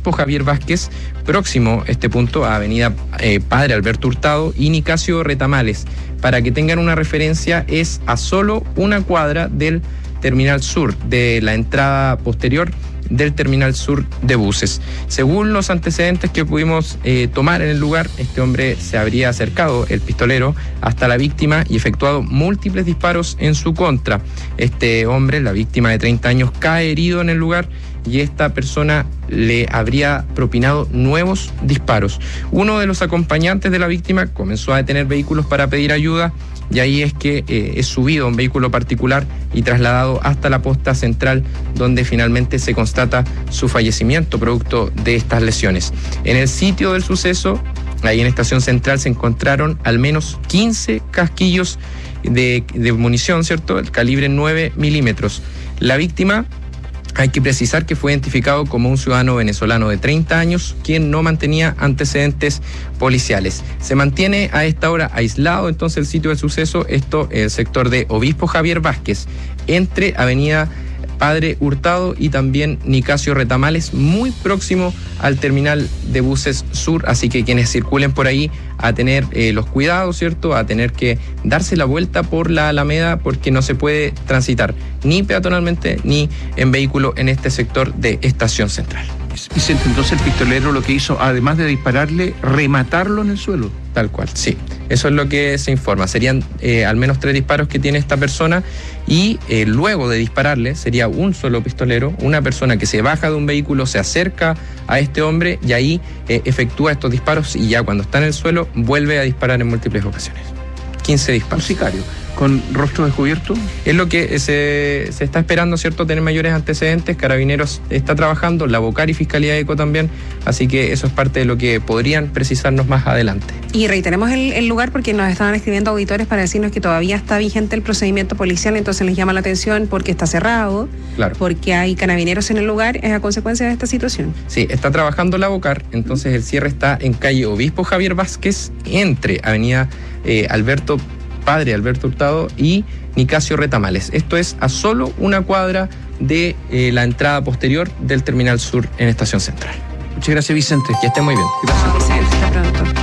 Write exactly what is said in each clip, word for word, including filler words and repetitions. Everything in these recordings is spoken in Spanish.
Obispo Javier Vázquez, próximo este punto a avenida eh, Padre Alberto Hurtado y Nicasio Retamales. Para que tengan una referencia, es a solo una cuadra del Terminal Sur, de la entrada posterior del Terminal Sur de buses. Según los antecedentes que pudimos eh, tomar en el lugar, este hombre se habría acercado, el pistolero, hasta la víctima y efectuado múltiples disparos en su contra. Este hombre, la víctima de treinta años, cae herido en el lugar y esta persona le habría propinado nuevos disparos. Uno de los acompañantes de la víctima comenzó a detener vehículos para pedir ayuda y ahí es que eh, es subido a un vehículo particular y trasladado hasta la posta central, donde finalmente se constata su fallecimiento producto de estas lesiones. En el sitio del suceso, ahí en Estación Central, se encontraron al menos quince casquillos de, de munición, ¿cierto?, el calibre nueve milímetros. La víctima, hay que precisar que fue identificado como un ciudadano venezolano de treinta años, quien no mantenía antecedentes policiales. Se mantiene a esta hora aislado entonces el sitio del suceso, esto el sector de Obispo Javier Vázquez, entre avenida Padre Hurtado y también Nicasio Retamales, muy próximo al terminal de buses sur, así que quienes circulen por ahí a tener eh, los cuidados, ¿cierto?, a tener que darse la vuelta por la Alameda porque no se puede transitar ni peatonalmente ni en vehículo en este sector de Estación Central. Vicente, entonces el pistolero lo que hizo, además de dispararle, rematarlo en el suelo. Tal cual, sí. Eso es lo que se informa. Serían eh, al menos tres disparos que tiene esta persona y eh, luego de dispararle sería un solo pistolero, una persona que se baja de un vehículo, se acerca a este hombre y ahí eh, efectúa estos disparos y ya cuando está en el suelo vuelve a disparar en múltiples ocasiones. quince disparos. Un sicario. ¿Con rostro descubierto? Es lo que se, se está esperando, ¿cierto?, tener mayores antecedentes. Carabineros está trabajando, la Bocar y Fiscalía de ECO también, así que eso es parte de lo que podrían precisarnos más adelante. Y reiteremos el, el lugar porque nos estaban escribiendo auditores para decirnos que todavía está vigente el procedimiento policial, entonces les llama la atención porque está cerrado, claro, porque hay carabineros en el lugar, es a consecuencia de esta situación. Sí, está trabajando la Bocar, entonces el cierre está en calle Obispo Javier Vázquez, entre avenida eh, Alberto Padre Alberto Hurtado y Nicasio Retamales. Esto es a solo una cuadra de eh, la entrada posterior del Terminal Sur en Estación Central. Muchas gracias, Vicente. Que esté muy bien. Gracias. No, Vicente, hasta pronto.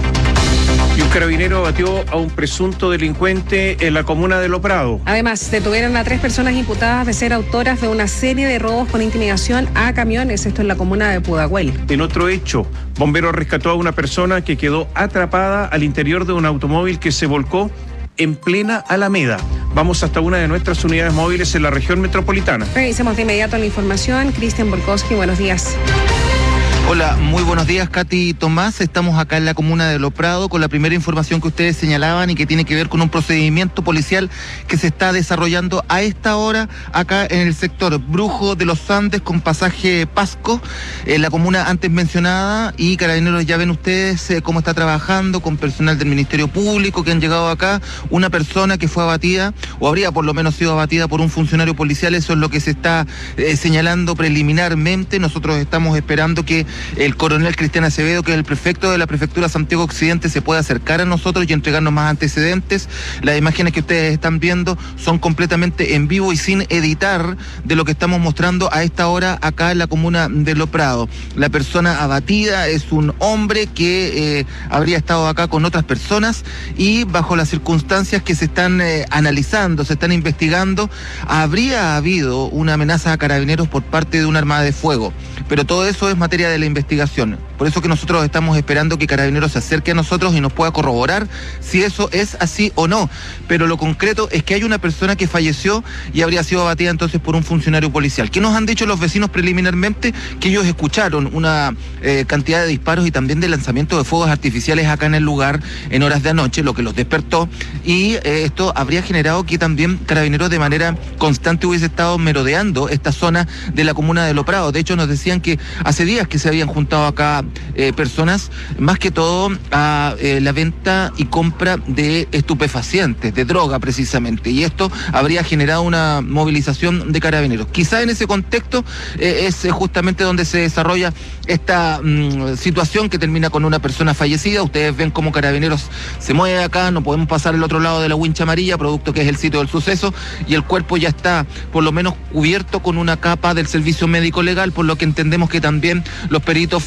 Y un carabinero batió a un presunto delincuente en la comuna de Lo Prado. Además, detuvieron a tres personas imputadas de ser autoras de una serie de robos con intimidación a camiones, esto en la comuna de Pudahuel. En otro hecho, bomberos rescató a una persona que quedó atrapada al interior de un automóvil que se volcó en plena Alameda. Vamos hasta una de nuestras unidades móviles en la región metropolitana. Revisemos de inmediato la información. Cristian Borkowski, buenos días. Hola, muy buenos días, Katy y Tomás. Estamos acá en la comuna de Lo Prado con la primera información que ustedes señalaban y que tiene que ver con un procedimiento policial que se está desarrollando a esta hora acá en el sector Brujo de los Andes con pasaje Pasco, en la comuna antes mencionada, y Carabineros, ya ven ustedes eh, cómo está trabajando con personal del Ministerio Público que han llegado acá, una persona que fue abatida, o habría por lo menos sido abatida por un funcionario policial, eso es lo que se está eh, señalando preliminarmente. Nosotros estamos esperando que el coronel Cristian Acevedo, que es el prefecto de la prefectura Santiago Occidente, se puede acercar a nosotros y entregarnos más antecedentes. Las imágenes que ustedes están viendo son completamente en vivo y sin editar de lo que estamos mostrando a esta hora acá en la comuna de Lo Prado. La persona abatida es un hombre que eh, habría estado acá con otras personas y bajo las circunstancias que se están eh, analizando, se están investigando, habría habido una amenaza a Carabineros por parte de un arma de fuego. Pero todo eso es materia de la investigación. Por eso que nosotros estamos esperando que Carabineros se acerque a nosotros y nos pueda corroborar si eso es así o no. Pero lo concreto es que hay una persona que falleció y habría sido abatida entonces por un funcionario policial. ¿Qué nos han dicho los vecinos preliminarmente? Que ellos escucharon una eh, cantidad de disparos y también de lanzamiento de fuegos artificiales acá en el lugar en horas de anoche, lo que los despertó. Y eh, esto habría generado que también Carabineros de manera constante hubiese estado merodeando esta zona de la comuna de Lo Prado. De hecho, nos decían que hace días que se habían juntado acá eh, personas, más que todo a eh, la venta y compra de estupefacientes, de droga precisamente, y esto habría generado una movilización de Carabineros. Quizá en ese contexto eh, es justamente donde se desarrolla esta mmm, situación que termina con una persona fallecida. Ustedes ven cómo Carabineros se mueve acá, no podemos pasar al otro lado de la wincha amarilla, producto que es el sitio del suceso, y el cuerpo ya está por lo menos cubierto con una capa del servicio médico legal, por lo que entendemos que también los peritos